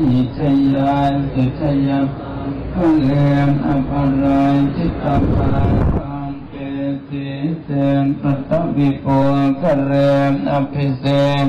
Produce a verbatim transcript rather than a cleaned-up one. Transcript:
อิชยาสุชยาก็เลียนอภรายจิตตาภาคังเกติเตนปัตตวิโกก็เลียนอภิเษ